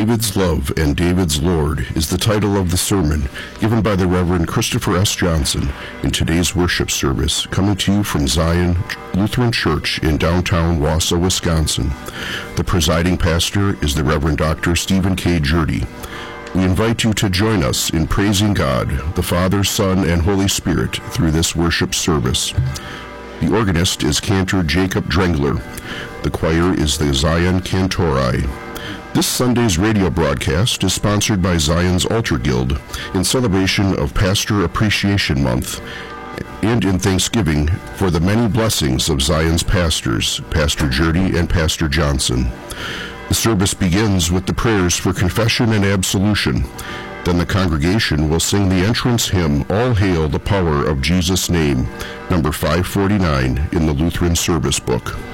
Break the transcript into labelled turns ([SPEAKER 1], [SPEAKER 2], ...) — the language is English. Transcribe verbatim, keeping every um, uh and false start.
[SPEAKER 1] David's Love and David's Lord is the title of the sermon given by the Reverend Christopher S. Johnson in today's worship service, coming to you from Zion Lutheran Church in downtown Wausau, Wisconsin. The presiding pastor is the Reverend Doctor Stephen K. Jurdy. We invite you to join us in praising God, the Father, Son, and Holy Spirit through this worship service. The organist is Cantor Jacob Drengler. The choir is the Zion Cantori. This Sunday's radio broadcast is sponsored by Zion's Altar Guild in celebration of Pastor Appreciation Month and in thanksgiving for the many blessings of Zion's pastors, Pastor Jurdy and Pastor Johnson. The service begins with the prayers for confession and absolution. Then the congregation will sing the entrance hymn, All Hail the Power of Jesus' Name, number five forty-nine in the Lutheran Service Book.